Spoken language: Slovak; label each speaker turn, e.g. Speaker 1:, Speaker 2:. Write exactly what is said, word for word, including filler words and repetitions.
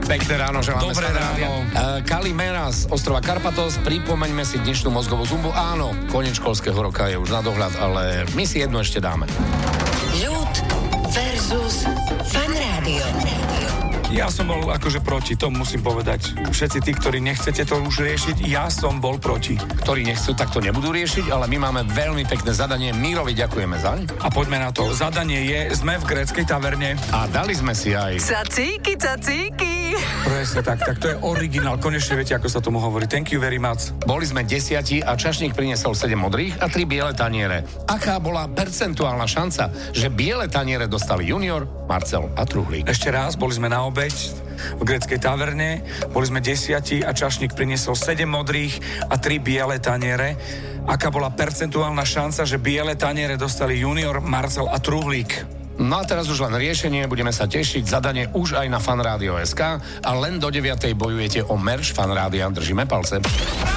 Speaker 1: Pekné ráno, želáme.
Speaker 2: Dobré ráno.
Speaker 1: Uh, Kalimera z ostrova Karpatos, pripomeňme si dnešnú mozgovú zumbu. Áno, koniec školského roka je už na dohľad, ale my si jednu ešte dáme.
Speaker 3: Ľud versus Fan Rádio.
Speaker 2: Ja som bol akože proti, to musím povedať. Všetci tí, ktorí nechcete to už riešiť, ja som bol proti.
Speaker 1: Ktorí nechcú, tak to nebudú riešiť, ale my máme veľmi pekné zadanie. Mírovi ďakujeme zaň.
Speaker 2: A poďme na to. Zadanie je, sme v gréckej taverne.
Speaker 1: A dali sme si aj...
Speaker 4: Cacíky, cacíky.
Speaker 2: Presne tak, tak to je originál. Konečne viete, ako sa tomu hovorí. Thank you very much.
Speaker 1: Boli sme desiati a čašník priniesol sedem modrých a tri biele taniere. Aká bola percentuálna šanca, že biele taniere dostali Junior, Marcel a Truhlík?
Speaker 2: Ešte raz, boli sme na obeď v gréckej taverne, boli sme desiati a čašník priniesol sedem modrých a tri biele taniere. Aká bola percentuálna šanca, že biele taniere dostali Junior, Marcel a Truhlík?
Speaker 1: No a teraz už len riešenie, budeme sa tešiť, zadanie už aj na fanradio bodka es ká a len do deviatej bojujete o merch Fanrádia, držíme palce.